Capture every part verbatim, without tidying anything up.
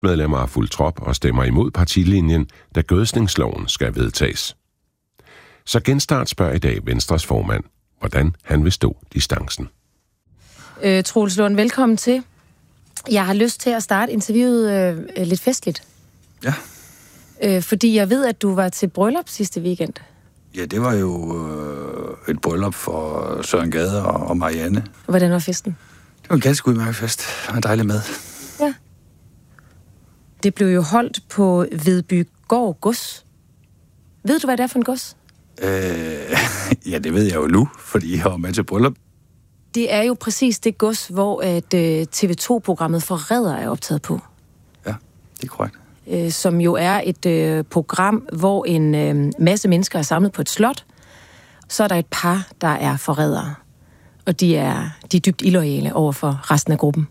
Medlemmer er fuldt trop og stemmer imod partilinjen, da gødsningsloven skal vedtages. Så Genstart spørger i dag Venstres formand, hvordan han vil stå distancen. Øh, Troels Lund, velkommen til. Jeg har lyst til at starte interviewet øh, lidt festligt. Ja. Øh, fordi jeg ved, at du var til bryllup sidste weekend. Ja, det var jo øh, et bryllup for Søren Gade og, og Marianne. Hvordan var festen? Det var en ganske udmærket fest. Det var dejligt mad. Ja. Det blev jo holdt på Vedbygård Gods. Ved du, hvad det er for en gods? Øh, ja, det ved jeg jo nu, fordi jeg var med til bryllup. Det er jo præcis det gods, hvor at, øh, T V to-programmet Forræder er optaget på. Ja, det er korrekt. Øh, som jo er et øh, program, hvor en øh, masse mennesker er samlet på et slot. Så er der et par, der er forrædere. Og de er, de er dybt illoyale over for resten af gruppen.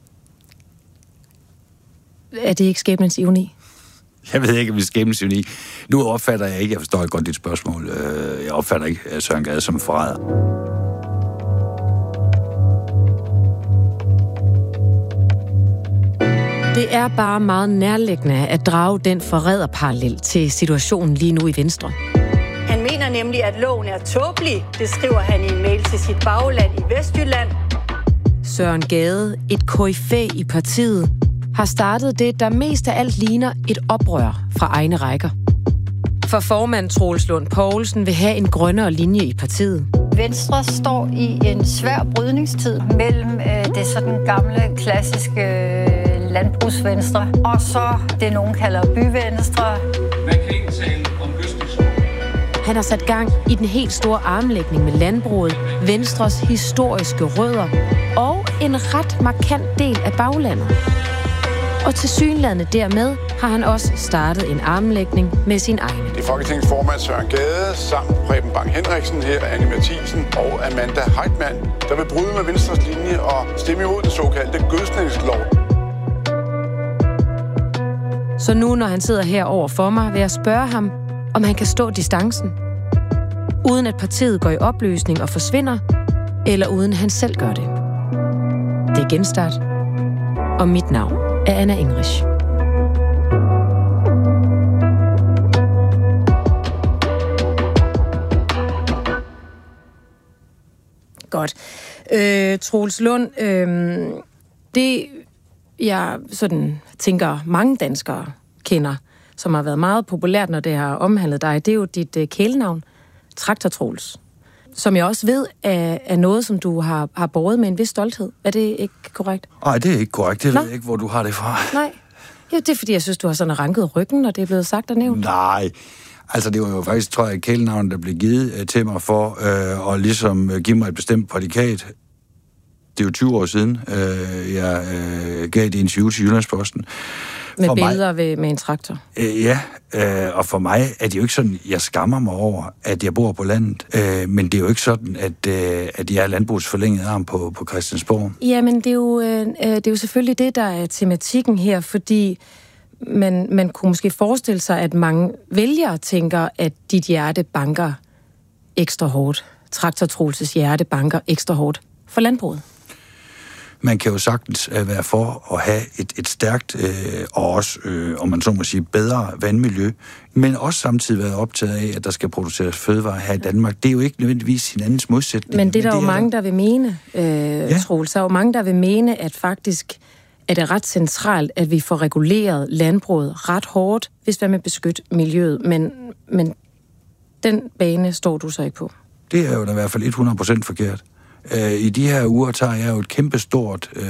Er det ikke skæbnens ironi? Jeg ved ikke, om det er skæbnens ironi. Nu opfatter jeg ikke, jeg forstår godt dit spørgsmål. Jeg opfatter ikke Søren Gade som forræder. Det er bare meget nærliggende at drage den forræderparallel til situationen lige nu i Venstre. Han mener nemlig, at loven er tåbelig. Det skriver han i en mail til sit bagland i Vestjylland. Søren Gade, et koryfæ i partiet, har startet det, der mest af alt ligner et oprør fra egne rækker. For formand Troels Lund Poulsen vil have en grønnere linje i partiet. Venstre står i en svær brydningstid mellem øh, det sådan gamle, klassiske øh, landbrugsvenstre, og så det, nogen kalder byvenstre. Man kan ikke tale om gødsningslov. Han har sat gang i den helt store armlægning med landbruget, Venstres historiske rødder og en ret markant del af baglandet. Og tilsyneladende dermed har han også startet en armlægning med sin egne. Det er Folketingets formand Søren Gade, sammen Preben Bang Henriksen her, Anne Mathisen og Amanda Heitmann, der vil bryde med Venstres linje og stemme imod den såkaldte gødsningslov. Så nu, når han sidder her over for mig, vil jeg spørge ham, om han kan stå distancen, uden at partiet går i opløsning og forsvinder, eller uden han selv gør det. Det er Genstart, og mit navn er Anna Engrich. Godt. Øh, Troels Lund, øh, det jeg sådan tænker mange danskere kender, som har været meget populært, når det har omhandlet dig, det er jo dit øh, kælenavn, Traktor Troels, som jeg også ved er, er noget, som du har, har båret med en vis stolthed. Er det ikke korrekt? Nej, det er ikke korrekt. Det Nå? ved jeg ikke, hvor du har det fra. Nej. Jo, det er fordi, jeg synes, du har sådan ranket ryggen, når det er blevet sagt og nævnt. Nej. Altså, det var jo faktisk, tror jeg, kælenavnet, der blev givet øh, til mig for øh, at ligesom øh, give mig et bestemt prædikat. Det er jo tyve år siden, øh, jeg øh, gav et interview til Jyllandsposten. Med for billeder mig, ved, med en traktor. Øh, ja, øh, og for mig er det jo ikke sådan, jeg skammer mig over, at jeg bor på landet. Øh, men det er jo ikke sådan, at, øh, at jeg er landbrugsforlænget arm på, på Christiansborg. Jamen, det er, jo, øh, det er jo selvfølgelig det, der er tematikken her, fordi man, man kunne måske forestille sig, at mange vælgere tænker, at dit hjerte banker ekstra hårdt. Traktor Troelses hjerte banker ekstra hårdt for landbruget. Man kan jo sagtens øh, være for at have et, et stærkt øh, og også, øh, om man så må sige, bedre vandmiljø, men også samtidig være optaget af, at der skal produceres fødevarer her i Danmark. Det er jo ikke nødvendigvis hinandens modsætning. Men det er der men det jo er mange, der vil mene, øh, ja. Troels. Der er jo mange, der vil mene, at faktisk er det ret centralt, at vi får reguleret landbruget ret hårdt, hvis vi vil beskytte miljøet. Men, men den bane står du så ikke på. Det er jo da i hvert fald hundrede procent forkert. I de her uger tager jeg jo et kæmpestort øh,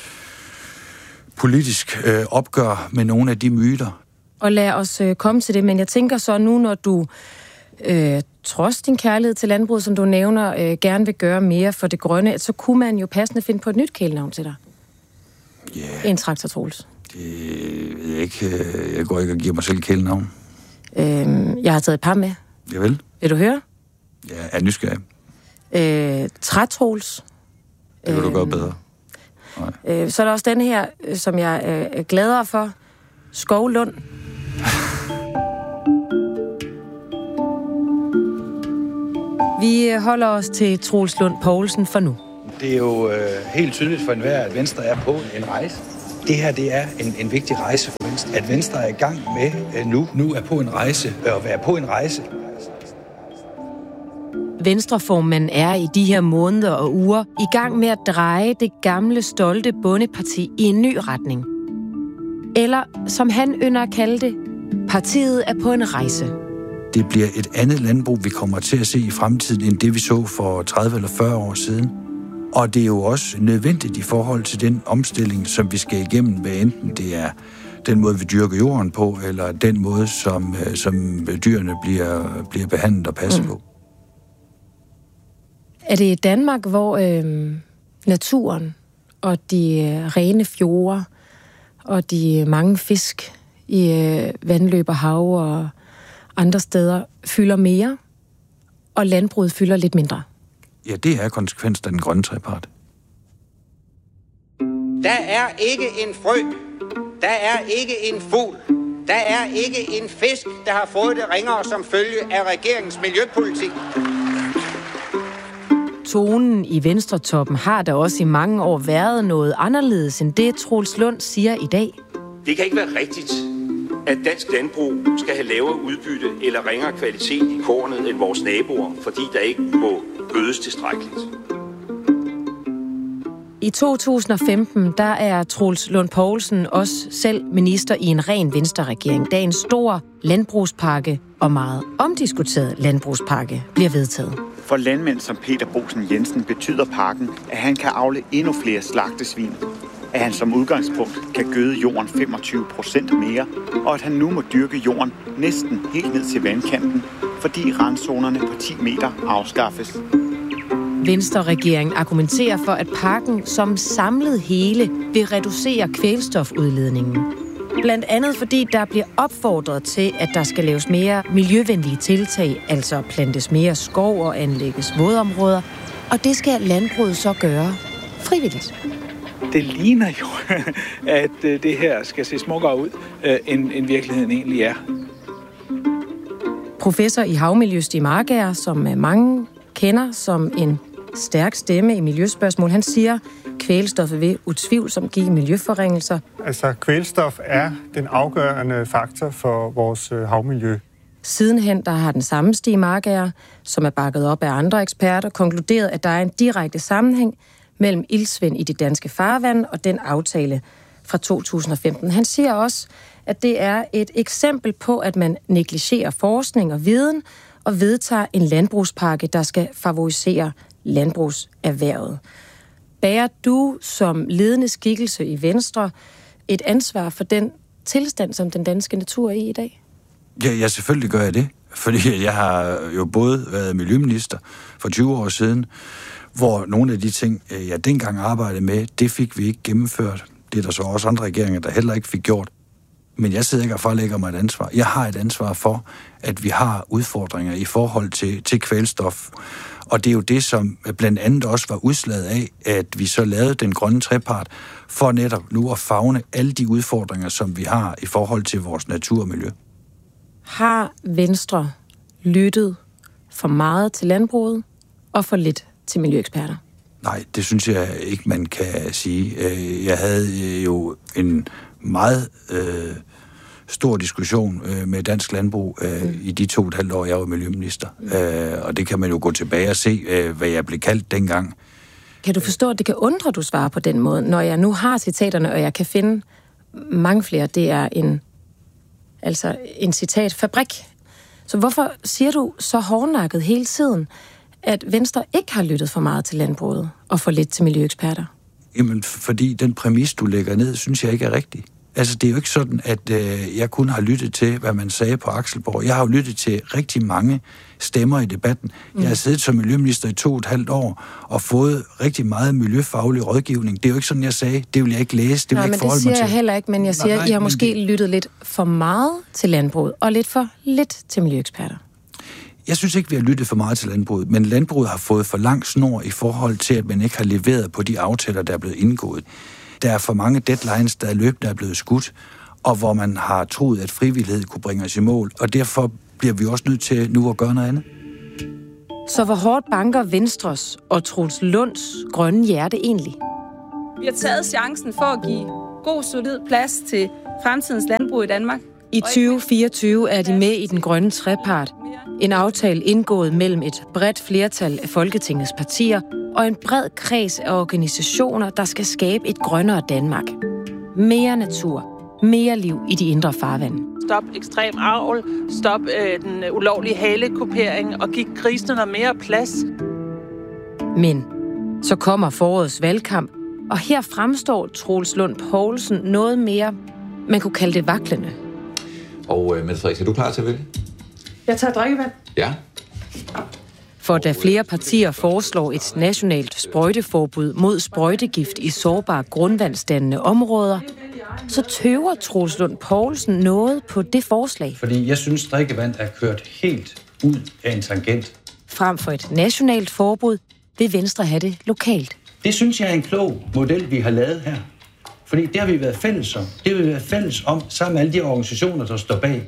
politisk øh, opgør med nogle af de myter. Og lad os øh, komme til det, men jeg tænker så nu, når du øh, trods din kærlighed til landbruget, som du nævner, øh, gerne vil gøre mere for det grønne, så kunne man jo passende finde på et nyt kælenavn til dig. Ja. Yeah. En Traktor Troels. Det ved jeg ikke. Jeg går ikke og giver mig selv kælenavn. Øh, jeg har taget et par med. Javel. Vil du høre? Ja, jeg er nysgerrig. Øh, Trætrols. Det vil du gøre bedre. Øh, så er der også den her, som jeg øh, er gladere for. Skovlund. Vi holder os til Troels Lund Poulsen for nu. Det er jo øh, helt tydeligt for enhver, at Venstre er på en rejse. Det her, det er en, en vigtig rejse for Venstre. At Venstre er i gang med uh, nu, nu er på en rejse, og være på en rejse. Venstreformanden er i de her måneder og uger i gang med at dreje det gamle, stolte bondeparti i en ny retning. Eller, som han ynder at kalde det, partiet er på en rejse. Det bliver et andet landbrug, vi kommer til at se i fremtiden, end det vi så for tredive eller fyrre år siden. Og det er jo også nødvendigt i forhold til den omstilling, som vi skal igennem, hvad enten det er den måde, vi dyrker jorden på, eller den måde, som, som dyrene bliver, bliver behandlet og passet mm. på. Er det i Danmark, hvor øh, naturen og de øh, rene fjorde og de mange fisk i øh, vandløb og hav og andre steder fylder mere, og landbruget fylder lidt mindre? Ja, det er konsekvensen af den grønne trepart. Der er ikke en frø, der er ikke en fugl, der er ikke en fisk, der har fået det ringere som følge af regeringens miljøpolitik. Tonen i Venstretoppen har da også i mange år været noget anderledes end det, Troels Lund siger i dag. Det kan ikke være rigtigt, at dansk landbrug skal have lavere udbytte eller ringere kvalitet i kornet end vores naboer, fordi der ikke må gødes tilstrækkeligt. I to tusind og femten, der er Troels Lund Poulsen også selv minister i en ren venstreregering, da en stor landbrugspakke og meget omdiskuteret landbrugspakke bliver vedtaget. For landmænd som Peter Bosen Jensen betyder pakken, at han kan avle endnu flere slagtesvin, at han som udgangspunkt kan gøde jorden femogtyve procent mere, og at han nu må dyrke jorden næsten helt ned til vandkanten, fordi randzonerne på ti meter afskaffes. Venstreregeringen argumenterer for, at pakken som samlet hele vil reducere kvælstofudledningen. Blandt andet fordi der bliver opfordret til, at der skal laves mere miljøvenlige tiltag, altså plantes mere skov og anlægges vådområder, og det skal landbruget så gøre frivilligt. Det ligner jo, at det her skal se smukkere ud, end, end virkeligheden egentlig er. Professor i havmiljø Stig Markager, som mange kender som en stærk stemme i miljøspørgsmål, han siger, kvælstoffet vil utvivlsomt give miljøforringelser. Altså, kvælstof er den afgørende faktor for vores havmiljø. Sidenhen der har den samme Stig Markager, som er bakket op af andre eksperter, konkluderet, at der er en direkte sammenhæng mellem iltsvind i de danske farvande og den aftale fra to tusind og femten. Han siger også, at det er et eksempel på, at man negligerer forskning og viden og vedtager en landbrugspakke, der skal favorisere landbrugserhvervet. Bærer du som ledende skikkelse i Venstre et ansvar for den tilstand, som den danske natur er i i dag? Ja, ja, selvfølgelig gør jeg det. Fordi jeg har jo både været miljøminister for tyve år siden, hvor nogle af de ting, jeg dengang arbejdede med, det fik vi ikke gennemført. Det er der så også andre regeringer, der heller ikke fik gjort. Men jeg sidder ikke og forlægger mig et ansvar. Jeg har et ansvar for, at vi har udfordringer i forhold til, til kvælstof. Og det er jo det, som blandt andet også var udslaget af, at vi så lavede den grønne trepart, for netop nu at favne alle de udfordringer, som vi har i forhold til vores natur og miljø. Har Venstre lyttet for meget til landbruget og for lidt til miljøeksperter? Nej, det synes jeg ikke, man kan sige. Jeg havde jo en meget øh, stor diskussion øh, med dansk landbrug øh, mm. i de to og et halvt år, jeg var miljøminister. Mm. Øh, og det kan man jo gå tilbage og se, øh, hvad jeg blev kaldt dengang. Kan du forstå, at det kan undre, du svarer på den måde, når jeg nu har citaterne, og jeg kan finde mange flere? Det er en, altså en citatfabrik. Så hvorfor siger du så hårdnakket hele tiden, at Venstre ikke har lyttet for meget til landbruget og for lidt til miljøeksperter? Jamen, fordi den præmis, du lægger ned, synes jeg ikke er rigtig. Altså, det er jo ikke sådan, at øh, jeg kun har lyttet til, hvad man sagde på Akselborg. Jeg har jo lyttet til rigtig mange stemmer i debatten. Mm. Jeg har siddet som miljøminister i to og et halvt år og fået rigtig meget miljøfaglig rådgivning. Det er jo ikke sådan, jeg sagde. Det vil jeg ikke læse, det vil nej, jeg ikke forholde mig til. Nej, men det siger jeg heller ikke, men jeg siger, at I har måske det... lyttet lidt for meget til landbruget og lidt for lidt til miljøeksperter. Jeg synes ikke, vi har lyttet for meget til landbruget, men landbruget har fået for lang snor i forhold til, at man ikke har leveret på de aftaler, der er blevet indgået. Der er for mange deadlines, der er løbende er blevet skudt, og hvor man har troet, at frivillighed kunne bringe os i mål, og derfor bliver vi også nødt til nu at gøre noget andet. Så hvor hårdt banker Venstres og Troels Lunds grønne hjerte egentlig? Vi har taget chancen for at give god, solid plads til fremtidens landbrug i Danmark. I tyve fireogtyve er de med i den grønne trepart. En aftale indgået mellem et bredt flertal af Folketingets partier og en bred kreds af organisationer, der skal skabe et grønnere Danmark. Mere natur, mere liv i de indre farvande. Stop ekstrem avl, stop øh, den ulovlige halekupering og giv grisene noget mere plads. Men så kommer forårets valgkamp, og her fremstår Troels Lund Poulsen noget mere, man kunne kalde det vaklende. Og øh, Mette Frederiksen, er du klar til at vælge? Jeg tager drikkevand. Ja. For da flere partier foreslår et nationalt sprøjteforbud mod sprøjtegift i sårbare grundvandsdannende områder, så tøver Troels Lund Poulsen noget på det forslag. Fordi jeg synes, drikkevand er kørt helt ud af en tangent. Frem for et nationalt forbud vil Venstre have det lokalt. Det synes jeg er en klog model, vi har lavet her. Fordi det har vi været fælles om. Det har vi været fælles om sammen med alle de organisationer, der står bag.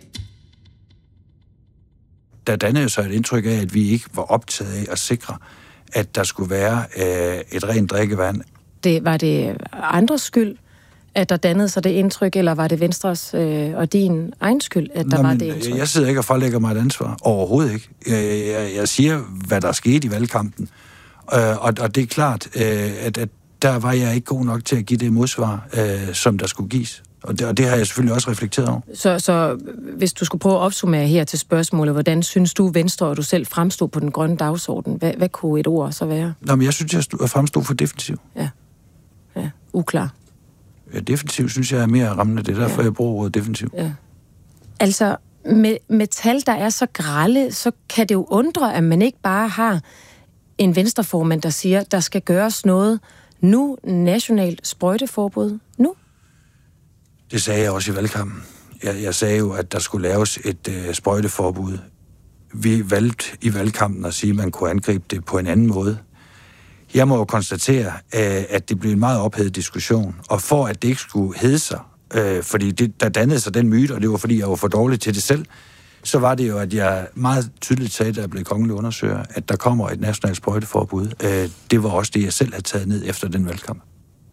Der dannede sig et indtryk af, at vi ikke var optaget af at sikre, at der skulle være øh, et rent drikkevand. Det, var det andres skyld, at der dannede sig det indtryk, eller var det Venstres øh, og din egen skyld, at der Nå, var det indtryk? Jeg sidder ikke og forlægger mig et ansvar. Overhovedet ikke. Jeg, jeg, jeg siger, hvad der skete i valgkampen. Øh, og, og det er klart, øh, at, at der var jeg ikke god nok til at give det modsvar, øh, som der skulle gives. Og det, og det har jeg selvfølgelig også reflekteret over. Så, så hvis du skulle prøve at opsummere her til spørgsmålet, hvordan synes du, Venstre og du selv fremstod på den grønne dagsorden? Hvad, hvad kunne et ord så være? Nå, men jeg synes, jeg fremstod for defensiv. Ja, ja. Uklar. Ja, defensiv synes jeg er mere rammende. Det er derfor, ja. jeg bruger ordet defensiv. Ja. Altså, med, med tal, der er så grelle, så kan det jo undre, at man ikke bare har en venstreformand, der siger, der skal gøres noget nu, nationalt sprøjteforbud nu. Det sagde jeg også i valgkampen. Jeg, jeg sagde jo, at der skulle laves et øh, sprøjteforbud. Vi valgte i valgkampen at sige, at man kunne angribe det på en anden måde. Jeg må jo konstatere, øh, at det blev en meget ophedet diskussion. Og for at det ikke skulle hedde sig, øh, fordi det, der dannede sig den myte, og det var fordi, jeg var for dårlig til det selv, så var det jo, at jeg meget tydeligt sagde, da jeg blev kongelig undersøger, at der kommer et nationalt sprøjteforbud. Øh, det var også det, jeg selv havde taget ned efter den valgkamp.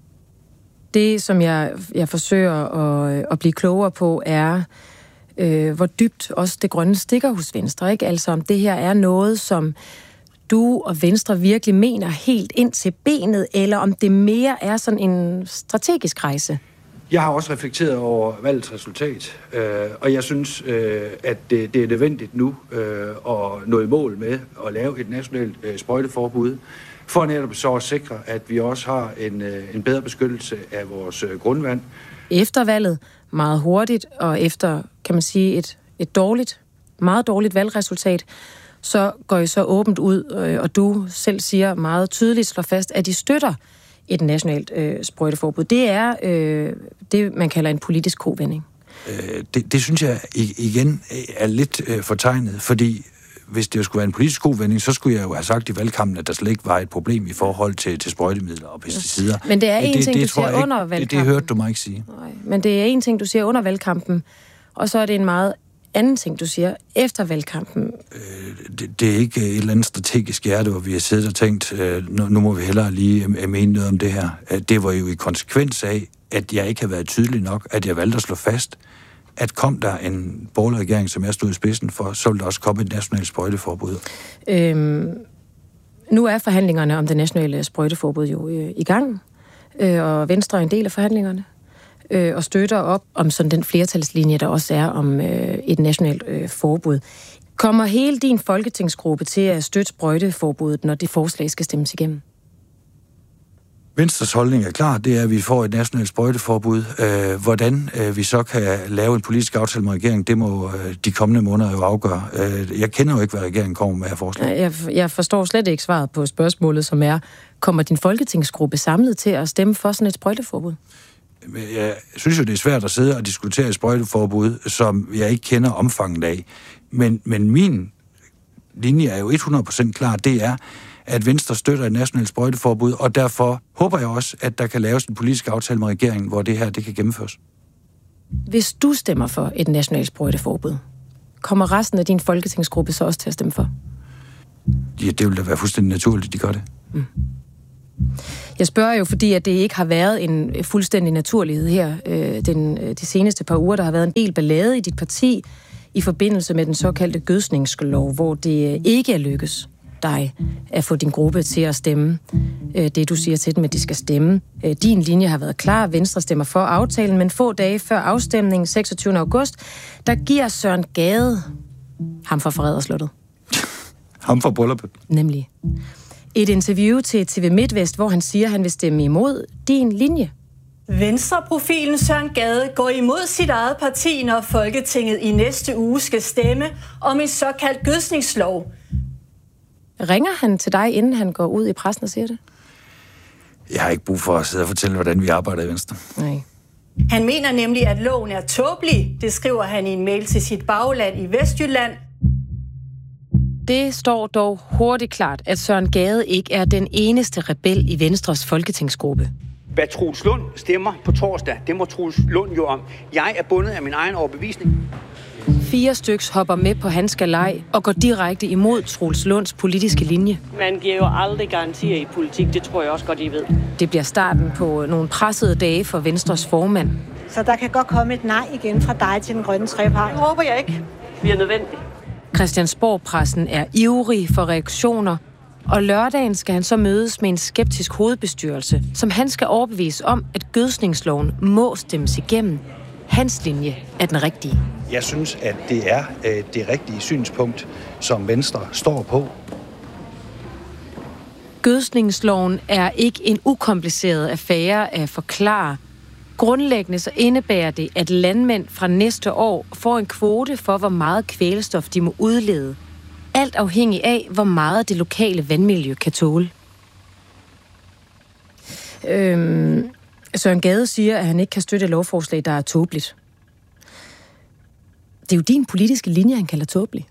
Det, som jeg, jeg forsøger at, at blive klogere på, er, øh, hvor dybt også det grønne stikker hos Venstre. Ikke? Altså, om det her er noget, som du og Venstre virkelig mener helt ind til benet, eller om det mere er sådan en strategisk rejse. Jeg har også reflekteret over valgets resultat, øh, og jeg synes, øh, at det, det er nødvendigt nu øh, at nå i mål med at lave et nationalt øh, sprøjteforbud, for netop så at sikre, at vi også har en, en bedre beskyttelse af vores grundvand. Efter valget, meget hurtigt, og efter, kan man sige, et, et dårligt, meget dårligt valgresultat, så går I så åbent ud, og du selv siger meget tydeligt, slår fast, at I støtter et nationalt øh, sprøjteforbud. Det er øh, det, man kalder en politisk kovending. Øh, det, det synes jeg igen er lidt øh, fortegnet, fordi hvis det skulle være en politisk kovending, så skulle jeg jo have sagt i valgkampen, at der slet ikke var et problem i forhold til, til sprøjtemidler og pesticider. Men det er en det, ting, det, du siger ikke, under valgkampen. Det, det hørte du mig ikke sige. Nej, men det er en ting, du siger under valgkampen, og så er det en meget anden ting, du siger efter valgkampen. Øh, det, det er ikke et eller andet strategisk hjerte, hvor vi har siddet og tænkt, øh, nu, nu må vi hellere lige øh, mene noget om det her. Det var jo i konsekvens af, at jeg ikke har været tydelig nok, at jeg valgte at slå fast, at kom der en borgerlig regering, som jeg stod i spidsen for, så ville der også komme et nationalt sprøjteforbud. Øhm, nu er forhandlingerne om det nationale sprøjteforbud jo øh, i gang, øh, og Venstre er en del af forhandlingerne, øh, og støtter op om sådan den flertalslinje, der også er om øh, et nationalt øh, forbud. Kommer hele din folketingsgruppe til at støtte sprøjteforbuddet, når det forslag skal stemmes igennem? Venstres holdning er klar, det er, at vi får et nationalt sprøjteforbud. Øh, hvordan øh, vi så kan lave en politisk aftale med regeringen, det må øh, de kommende måneder jo afgøre. Øh, jeg kender jo ikke, hvad regeringen kommer med af forslag. Jeg, jeg forstår slet ikke svaret på spørgsmålet, som er, kommer din folketingsgruppe samlet til at stemme for sådan et sprøjteforbud? Jeg synes jo, det er svært at sidde og diskutere et sprøjteforbud, som jeg ikke kender omfanget af. Men, men min linje er jo hundrede procent klar, det er, at Venstre støtter et nationalt sprøjteforbud, og derfor håber jeg også, at der kan laves en politisk aftale med regeringen, hvor det her det kan gennemføres. Hvis du stemmer for et nationalt sprøjteforbud, kommer resten af din folketingsgruppe så også til at stemme for? Ja, det vil da være fuldstændig naturligt, de gør det. Mm. Jeg spørger jo, fordi at det ikke har været en fuldstændig naturlighed her øh, den, de seneste par uger. Der har været en del ballade i dit parti i forbindelse med den såkaldte gødsningslov, hvor det ikke er lykkes dig at få din gruppe til at stemme det, du siger til dem, at de skal stemme. Din linje har været klar. Venstre stemmer for aftalen, men få dage før afstemningen, seksogtyvende august, der giver Søren Gade ham for Forræderslottet. Ham for brylluppet. Nemlig. Et interview til T V MidtVest, hvor han siger, at han vil stemme imod din linje. Venstreprofilen Søren Gade går imod sit eget parti, når Folketinget i næste uge skal stemme om en såkaldt gødsningslov. Ringer han til dig, inden han går ud i pressen og siger det? Jeg har ikke brug for at sidde og fortælle, hvordan vi arbejder i Venstre. Nej. Han mener nemlig, at loven er tåbelig. Det skriver han i en mail til sit bagland i Vestjylland. Det står dog hurtigt klart, at Søren Gade ikke er den eneste rebel i Venstres folketingsgruppe. Hvad Troels Lund stemmer på torsdag, det må Troels Lund jo om. Jeg er bundet af min egen overbevisning. Fire styks hopper med på hans galej og går direkte imod Troels Lunds politiske linje. Man giver jo aldrig garantier i politik, det tror jeg også godt, I ved. Det bliver starten på nogle pressede dage for Venstres formand. Så der kan godt komme et nej igen fra dig til den grønne trepart. Det håber jeg ikke. Det bliver nødvendigt. Christiansborg-pressen er ivrig for reaktioner, og lørdagen skal han så mødes med en skeptisk hovedbestyrelse, som han skal overbevise om, at gødsningsloven må stemmes igennem. Hans linje er den rigtige. Jeg synes, at det er øh, det rigtige synspunkt, som Venstre står på. Gødsningsloven er ikke en ukompliceret affære at forklare. Grundlæggende så indebærer det, at landmænd fra næste år får en kvote for, hvor meget kvælstof de må udlede. Alt afhængig af, hvor meget det lokale vandmiljø kan tåle. Øhm, Søren Gade siger, at han ikke kan støtte et lovforslag, der er tåbeligt. Det er jo din politiske linje, han kalder tåbelig.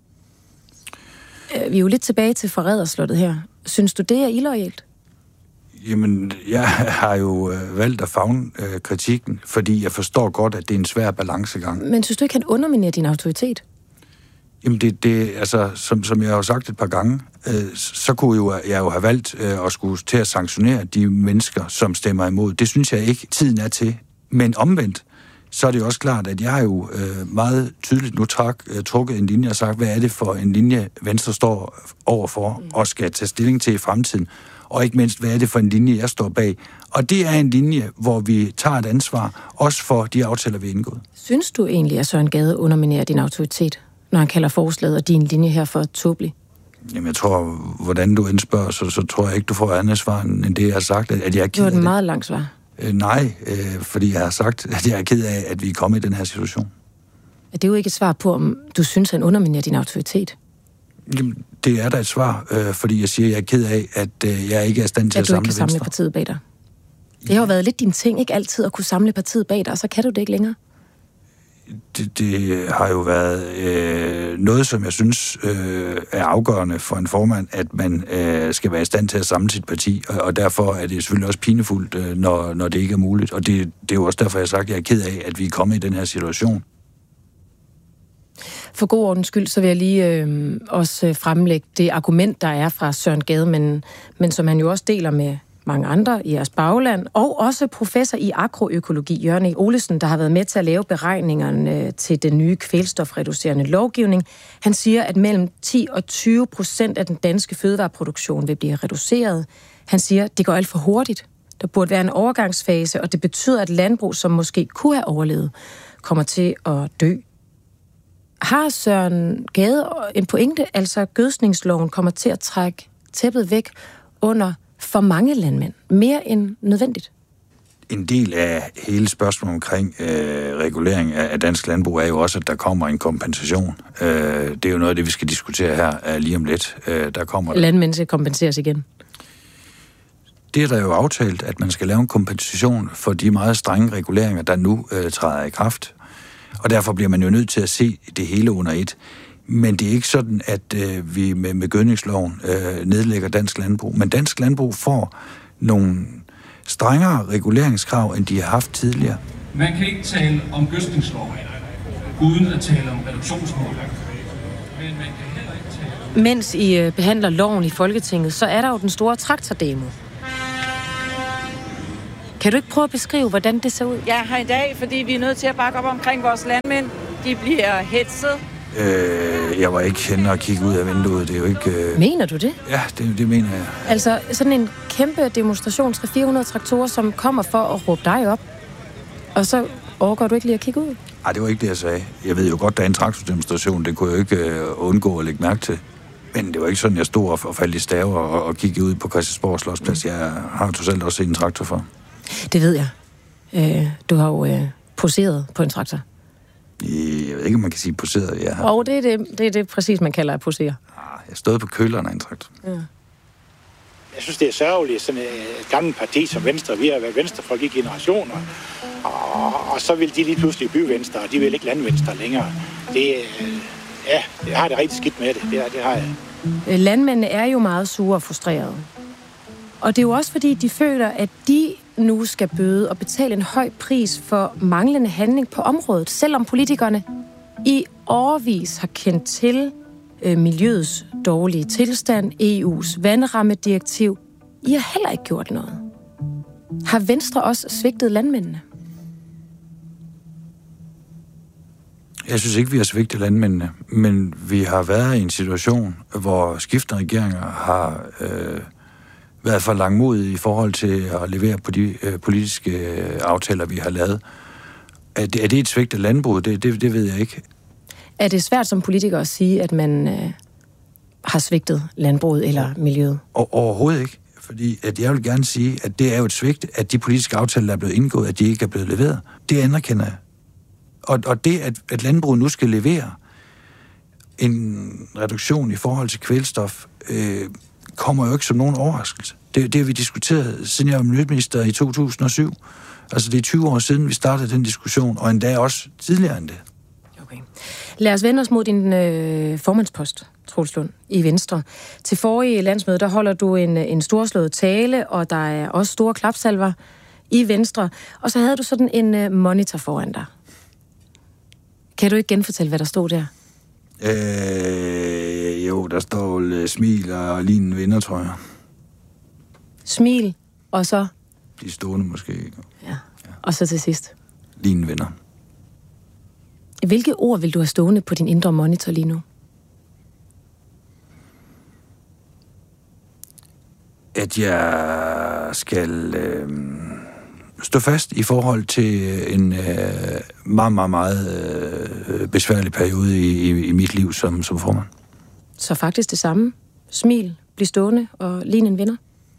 Vi er jo lidt tilbage til Forræderslottet her. Synes du, det er illoyalt? Jamen, jeg har jo valgt at favne øh, kritikken, fordi jeg forstår godt, at det er en svær balancegang. Men synes du ikke, han underminerer din autoritet? Jamen, det, det altså, som, som jeg har sagt et par gange, øh, så kunne jo, jeg jo have valgt øh, at skulle til at sanktionere de mennesker, som stemmer imod. Det synes jeg ikke, tiden er til. Men omvendt, så er det jo også klart, at jeg har jo øh, meget tydeligt nu trak, øh, trukket en linje og sagt, hvad er det for en linje, Venstre står overfor og skal tage stilling til i fremtiden. Og ikke mindst, hvad er det for en linje, jeg står bag. Og det er en linje, hvor vi tager et ansvar, også for de aftaler, vi har indgået. Synes du egentlig, at Søren Gade underminerer din autoritet, når han kalder forslaget og din linje her for tåbelig? Jamen, jeg tror, hvordan du indspørger, så, så tror jeg ikke, du får andet svar, end det, jeg har sagt, at jeg er ked af det. Det var et meget langt svar. Øh, nej, øh, fordi jeg har sagt, at jeg er ked af, at vi er kommet i den her situation. Det er jo ikke et svar på, om du synes, han underminerer din autoritet. Jamen, det er da et svar, øh, fordi jeg siger, at jeg er ked af, at øh, jeg ikke er i stand til at, at samle Venstre. At du ikke kan samle partiet bag dig. Det har jo været lidt din ting, ikke altid at kunne samle partiet bag dig, og så kan du det ikke længere. Det, det har jo været øh, noget, som jeg synes øh, er afgørende for en formand, at man øh, skal være i stand til at samle sit parti, og, og derfor er det selvfølgelig også pinefuldt, øh, når, når det ikke er muligt. Og det, det er jo også derfor, jeg har sagt, at jeg er ked af, at vi er kommet i den her situation. For god ordens skyld, så vil jeg lige øh, også fremlægge det argument, der er fra Søren Gade, men, men som han jo også deler med mange andre i jeres bagland, og også professor i agroøkologi, Jørgen E. Olesen, der har været med til at lave beregningerne til den nye kvælstofreducerende lovgivning. Han siger, at mellem ti og tyve procent af den danske fødevareproduktion vil blive reduceret. Han siger, at det går alt for hurtigt. Der burde være en overgangsfase, og det betyder, at landbrug, som måske kunne have overlevet, kommer til at dø. Har Søren Gade en pointe, altså gødsningsloven kommer til at trække tæppet væk under for mange landmænd, mere end nødvendigt? En del af hele spørgsmålet omkring øh, regulering af dansk landbrug er jo også, at der kommer en kompensation. Øh, det er jo noget af det, vi skal diskutere her uh, lige om lidt. Øh, der kommer der... Landmænd skal kompenseres igen? Det er der jo aftalt, at man skal lave en kompensation for de meget strenge reguleringer, der nu øh, træder i kraft. Og derfor bliver man jo nødt til at se det hele under et. Men det er ikke sådan, at øh, vi med, med gødningsloven øh, nedlægger dansk landbrug. Men dansk landbrug får nogle strengere reguleringskrav, end de har haft tidligere. Man kan ikke tale om gødningsloven uden at tale om reduktionsmål. Men man kan heller ikke tale om... Mens I øh, behandler loven i Folketinget, så er der jo den store traktordemo. Kan du ikke prøve at beskrive, hvordan det ser ud? Jeg er her i dag, fordi vi er nødt til at bakke op omkring vores landmænd. De bliver hetset. Øh, jeg var ikke henne og kigge ud af vinduet. Det er jo ikke... Øh... Mener du det? Ja, det, det mener jeg. Altså sådan en kæmpe demonstration, tre fire hundrede traktorer, som kommer for at råbe dig op. Og så overgår du ikke lige at kigge ud? Nej, det var ikke det, jeg sagde. Jeg ved jo godt, der er en traktordemonstration. Det kunne jeg jo ikke øh, undgå at lægge mærke til. Men det var ikke sådan, jeg stod og, og faldt i staver og, og kiggede ud på Christiansborg Slotsplads. Jeg har jo totalt også set en traktor for. Det ved jeg. Øh, du har jo øh, poseret på en traktor. Jeg ved ikke, om man kan sige poseret. Jeg har... Og det er det, det er det præcis, man kalder at posere. Jeg stod på køleren af en traktor. Ja. Jeg synes, det er sørgeligt, sådan et gammelt parti som Venstre. Vi har været venstrefolk i generationer. Og, og så vil de lige pludselig blive Venstre, og de vil ikke lande Venstre længere. Det, ja, jeg har det rigtig skidt med det. Det, det har jeg. Landmændene er jo meget sure og frustrerede. Og det er jo også fordi, de føler, at de nu skal bøde og betale en høj pris for manglende handling på området, selvom politikerne i årevis har kendt til øh, miljøets dårlige tilstand, E U's vandrammedirektiv. I har heller ikke gjort noget. Har Venstre også svigtet landmændene? Jeg synes ikke, vi har svigtet landmændene, men vi har været i en situation, hvor skiftende regeringer har øh, været for langmodige i forhold til at levere på de øh, politiske øh, aftaler, vi har lavet. Er det, er det et svigt af landbruget? Det, det, det ved jeg ikke. Er det svært som politiker at sige, at man øh, har svigtet landbruget eller miljøet? Og, overhovedet ikke. Fordi at jeg vil gerne sige, at det er jo et svigt, at de politiske aftaler, der er blevet indgået, at de ikke er blevet leveret. Det anerkender jeg. Og, og det, at, at landbruget nu skal levere en reduktion i forhold til kvælstof, øh, kommer jo ikke som nogen overraskelse. Det, det har vi diskuteret, siden jeg var miljøminister i to tusind og syv. Altså det er tyve år siden, vi startede den diskussion, og endda også tidligere end det. Okay. Lad os vende os mod din øh, formandspost, Troels Lund, i Venstre. Til forrige landsmøde, der holder du en, en storslået tale, og der er også store klapsalver i Venstre. Og så havde du sådan en øh, monitor foran dig. Kan du ikke genfortælle, hvad der stod der? Øh, jo, der står uh, smil og lignende vinder, tror jeg. Smil, og så? De stående måske. Ja. Og så til sidst? Lignende vinder. Hvilke ord vil du have stående på din indre monitor lige nu? At jeg skal øh, stå fast i forhold til en øh, meget, meget, meget øh, besværlig periode i, i, i mit liv som, som formand. Så faktisk det samme? Smil, bliv stående og ligne en vinder?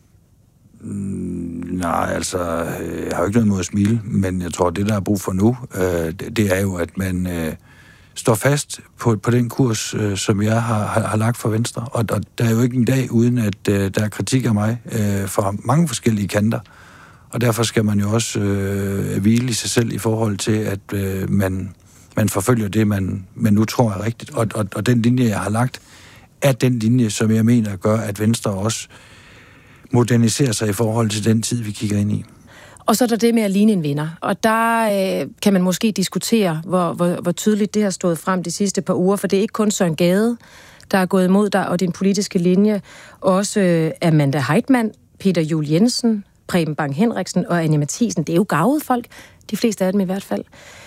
Mm, nej, altså, jeg har jo ikke noget mod at smile, men jeg tror, det, der er brug for nu, øh, det, det er jo, at man øh, står fast på, på den kurs, øh, som jeg har, har, har lagt for Venstre. Og, og der er jo ikke en dag, uden at øh, der er kritik af mig øh, fra mange forskellige kanter. Og derfor skal man jo også øh, hvile i sig selv i forhold til, at øh, man, man forfølger det, man, man nu tror er rigtigt. Og, og, og den linje, jeg har lagt, er den linje, som jeg mener gør, at Venstre også moderniserer sig i forhold til den tid, vi kigger ind i. Og så er der det med at ligne en vinder. Og der øh, kan man måske diskutere, hvor, hvor, hvor tydeligt det har stået frem de sidste par uger, for det er ikke kun Søren Gade, der er gået imod dig og din politiske linje. Også øh, Amanda Heitmann, Peter Juel Jensen, Preben Bang Henriksen og Annie Matthiesen. Det er jo gavede folk, de fleste af dem i hvert fald.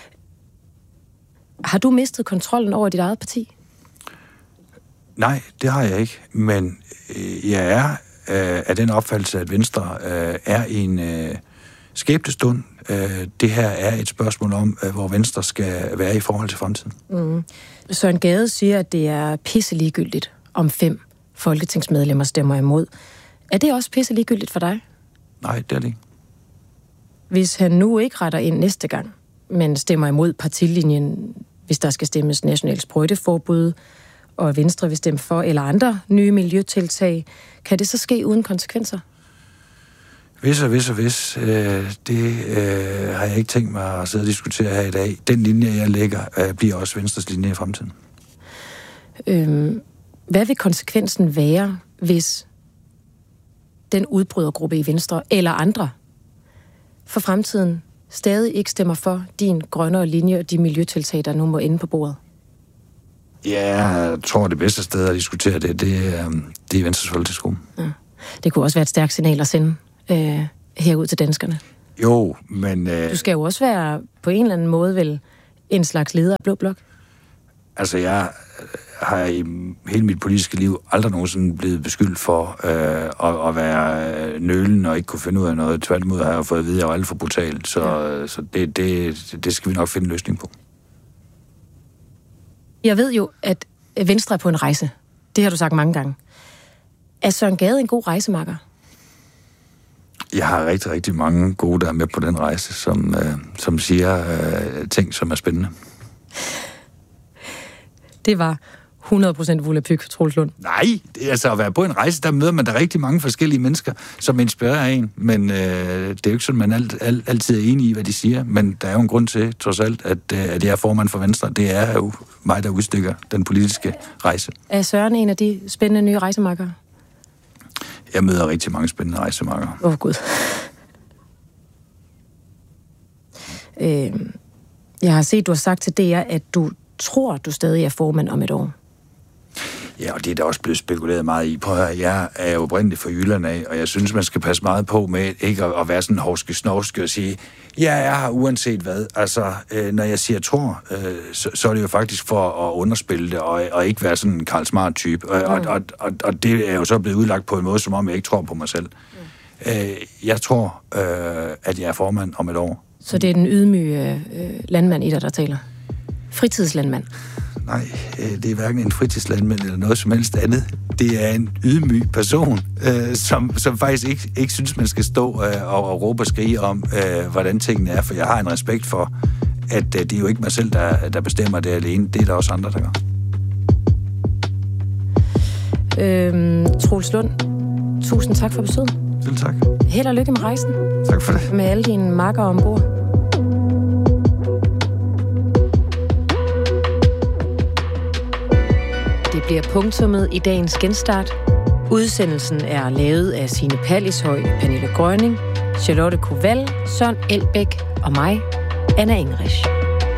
Har du mistet kontrollen over dit eget parti? Nej, det har jeg ikke. Men øh, jeg er øh, af den opfattelse, at Venstre øh, er i en øh, skæbnestund. Øh, det her er et spørgsmål om, øh, hvor Venstre skal være i forhold til fremtiden. Mm. Søren Gade siger, at det er pisse ligegyldigt, om fem folketingsmedlemmer stemmer imod. Er det også pisse ligegyldigt for dig? Nej, det er det ikke. Hvis han nu ikke retter ind næste gang, men stemmer imod partilinjen, hvis der skal stemmes nationalt sprøjteforbud, og Venstre vil stemme for, eller andre nye miljøtiltag, kan det så ske uden konsekvenser? Hvis og hvis og hvis, øh, det øh, har jeg ikke tænkt mig at sidde og diskutere her i dag. Den linje, jeg lægger, øh, bliver også Venstres linje i fremtiden. Øhm, hvad vil konsekvensen være, hvis den udbrydergruppe i Venstre, eller andre, for fremtiden stadig ikke stemmer for din grønnere linje og de miljøtiltag, der nu må ende på bordet? Ja, jeg tror, det bedste sted at diskutere det, det er, det er Venstres folketingsgruppe. Ja. Det kunne også være et stærkt signal at sende øh, herud til danskerne. Jo, men... Øh, du skal jo også være på en eller anden måde vel en slags leder af Blå Blok. Altså, jeg har i hele mit politiske liv aldrig nogensinde blevet beskyldt for øh, at, at være nølen og ikke kunne finde ud af noget. Tværtimod har jeg fået at vide, at jeg var alt for brutal, så, ja. så det, det, det skal vi nok finde en løsning på. Jeg ved jo, at Venstre er på en rejse. Det har du sagt mange gange. Er Søren Gade en god rejsemakker? Jeg har rigtig, rigtig mange gode, der er med på den rejse, som, øh, som siger øh, ting, som er spændende. Det var hundrede procent volapyk, Troels Lund. Nej, det er altså at være på en rejse, der møder man der rigtig mange forskellige mennesker, som inspirerer en, men øh, det er jo ikke sådan, man alt, alt, altid er enig i, hvad de siger, men der er jo en grund til, trods alt, at, at jeg er formand for Venstre. Det er jo mig, der udstikker den politiske rejse. Er Søren en af de spændende nye rejsemakkere? Jeg møder rigtig mange spændende rejsemakkere. Åh, oh, Gud. øh, jeg har set, du har sagt til D R, at du tror, du stadig er formand om et år. Ja, og det er der også blevet spekuleret meget i. Prøv at høre, jeg er jo oprindeligt fra Jylland af, og jeg synes, man skal passe meget på med ikke at, at være sådan hovske-snovske og sige, ja, jeg har uanset hvad. Altså, øh, når jeg siger tror, øh, så, så er det jo faktisk for at underspille det, og, og ikke være sådan en Karl Smart-type. Og, mm. og, og, og, og det er jo så blevet udlagt på en måde, som om jeg ikke tror på mig selv. Mm. Øh, jeg tror, øh, at jeg er formand om et år. Så det er den ydmyge øh, landmand i dig, der taler? Fritidslandmand? Nej, det er hverken en fritidslandmand eller noget som helst andet. Det er en ydmyg person, øh, som, som faktisk ikke, ikke synes, man skal stå øh, og, og råbe og skrige om, øh, hvordan tingene er, for jeg har en respekt for, at øh, det er jo ikke mig selv, der, der bestemmer det alene. Det er der også andre, der gør. Øhm, Troels Lund, tusind tak for besøget. Selv tak. Held og lykke med rejsen. Tak for det. Med alle dine makker ombord. Det bliver punktummet i dagens genstart. Udsendelsen er lavet af Signe Pallishøj, Pernille Grønning, Charlotte Koval, Søren Elbæk og mig, Anna Engrich.